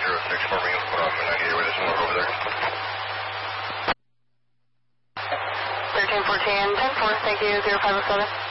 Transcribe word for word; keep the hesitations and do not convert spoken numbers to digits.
zero six four, being put off at ninety-eight with this one over there. thirteen fourteen, ten four, thank you, zero five oh seven.